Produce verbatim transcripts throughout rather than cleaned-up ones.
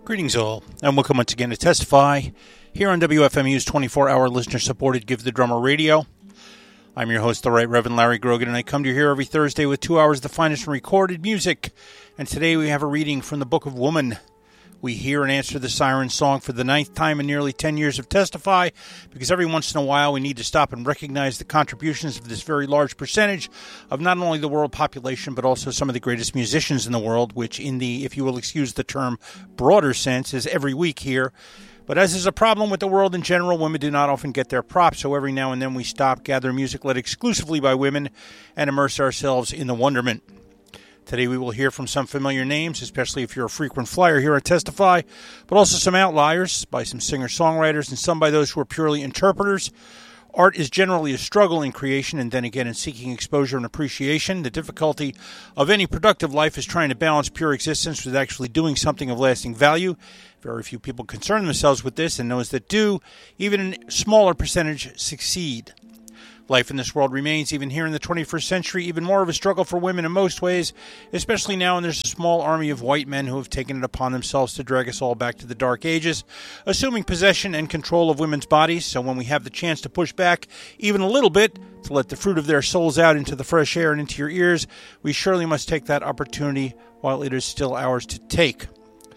Greetings all, and welcome once again to Testify, here on W F M U's twenty-four hour listener-supported Give the Drummer Radio. I'm your host, the Right Reverend Larry Grogan, and I come to you here every Thursday with two hours of the finest recorded music. And today we have a reading from the Book of Woman. We hear and answer the Siren Song for the ninth time in nearly ten years of Testify, because every once in a while we need to stop and recognize the contributions of this very large percentage of not only the world population, but also some of the greatest musicians in the world, which in the, if you will excuse the term, broader sense is every week here. But as is a problem with the world in general, women do not often get their props, so every now and then we stop, gather music led exclusively by women, and immerse ourselves in the wonderment. Today we will hear from some familiar names, especially if you're a frequent flyer here at Testify, but also some outliers by some singer-songwriters and some by those who are purely interpreters. Art is generally a struggle in creation and then again in seeking exposure and appreciation. The difficulty of any productive life is trying to balance pure existence with actually doing something of lasting value. Very few people concern themselves with this, and those that do, even in a smaller percentage, succeed. Life in this world remains, even here in the twenty-first century, even more of a struggle for women in most ways, especially now when there's a small army of white men who have taken it upon themselves to drag us all back to the dark ages, assuming possession and control of women's bodies. So when we have the chance to push back even a little bit, to let the fruit of their souls out into the fresh air and into your ears, we surely must take that opportunity while it is still ours to take.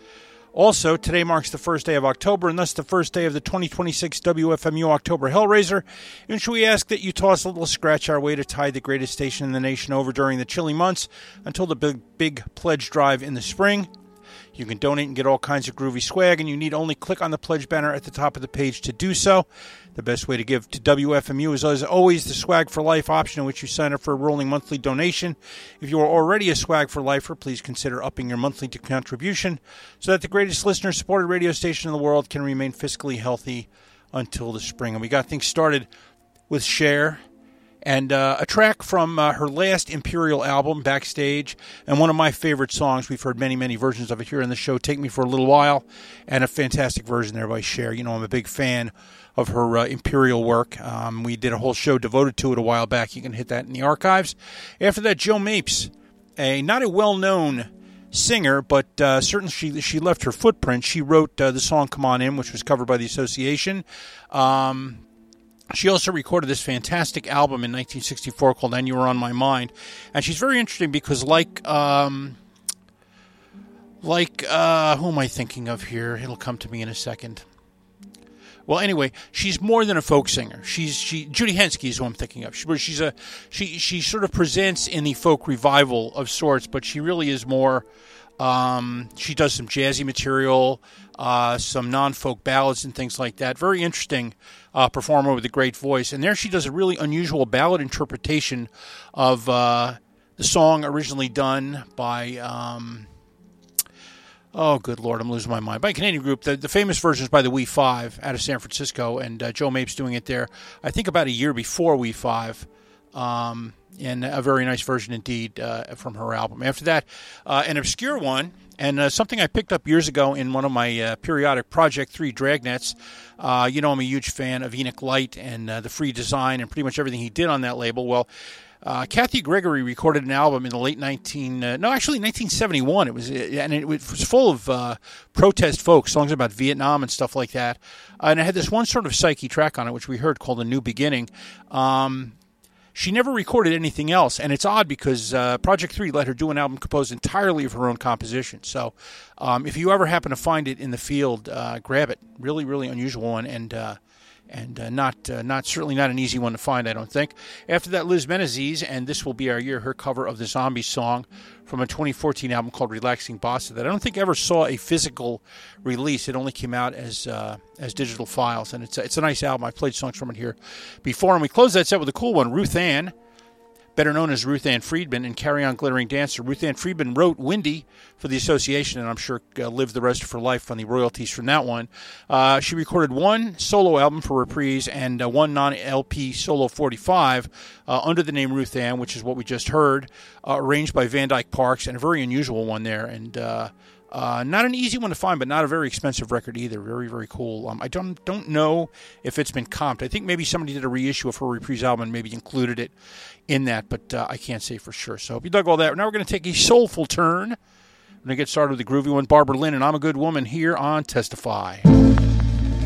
Also, today marks the first day of October, and thus the first day of the twenty twenty-six W F M U October Hellraiser, in which we ask that you toss a little scratch our way to tide the greatest station in the nation over during the chilly months until the big, big pledge drive in the spring. You can donate and get all kinds of groovy swag, and you need only click on the pledge banner at the top of the page to do so. The best way to give to W F M U is, as always, the Swag for Life option, in which you sign up for a rolling monthly donation. If you are already a Swag for Lifer, please consider upping your monthly contribution so that the greatest listener-supported radio station in the world can remain fiscally healthy until the spring. And we got things started with Cher. And uh, a track from uh, her last Imperial album, Backstage, and one of my favorite songs. We've heard many, many versions of it here on the show, Take Me for a Little While, and a fantastic version there by Cher. You know, I'm a big fan of her uh, Imperial work. Um, we did a whole show devoted to it a while back. You can hit that in the archives. After that, Jo Mapes, a not a well-known singer, but uh, certainly she, she left her footprint. She wrote uh, the song Come On In, which was covered by the Association. Um... She also recorded this fantastic album in nineteen sixty-four called And You Were On My Mind. And she's very interesting because like, um, like, uh, who am I thinking of here? It'll come to me in a second. Well, anyway, she's more than a folk singer. She's, she, Judy Henske is who I'm thinking of. She, she's a, she, she sort of presents in the folk revival of sorts, but she really is more, um, she does some jazzy material, uh, some non-folk ballads and things like that. Very interesting. Uh, performer with a great voice. And there she does a really unusual ballad interpretation of uh, the song originally done by, um, oh, good Lord, I'm losing my mind, by a Canadian group. The, the famous version is by the We Five out of San Francisco, and uh, Jo Mapes doing it there, I think about a year before We Five, um, and a very nice version indeed uh, from her album. After that, uh, an obscure one, and uh, something I picked up years ago in one of my uh, periodic Project three Dragnets. Uh, you know, I'm a huge fan of Enoch Light and uh, the free design and pretty much everything he did on that label. Well, uh, Kathy Gregory recorded an album in the late nineteen, uh, no, actually nineteen seventy-one. It was, and it was full of uh, protest folk, songs about Vietnam and stuff like that. Uh, and it had this one sort of psyche track on it, which we heard called A New Beginning. Um, She never recorded anything else, and it's odd because uh, Project three let her do an album composed entirely of her own composition. So um, if you ever happen to find it in the field, uh, grab it. Really, really unusual one, and uh, and uh, not uh, not certainly not an easy one to find, I don't think. After that, Liz Meneses, and This Will Be Our Year, her cover of the Zombie song from a twenty fourteen album called Relaxing Bossa that I don't think ever saw a physical release. It only came out as uh, as digital files, and it's a, it's a nice album. I played songs from it here before, and we close that set with a cool one, Ruth Ann, better known as Ruth Ann Friedman, and Carry On Glittering Dancer. Ruth Ann Friedman wrote Windy for the Association, and I'm sure uh, lived the rest of her life on the royalties from that one. Uh, she recorded one solo album for Reprise and uh, one non-L P solo forty-five uh, under the name Ruth Ann, which is what we just heard, uh, arranged by Van Dyke Parks, and a very unusual one there, and uh, Uh, not an easy one to find, but not a very expensive record either. Very, very cool. Um, I don't don't know if it's been comped. I think maybe somebody did a reissue of her Reprise album and maybe included it in that, but uh, I can't say for sure. So if you dug all that, now we're going to take a soulful turn We're going to get started with the groovy one, Barbara Lynn, and I'm a Good Woman here on Testify.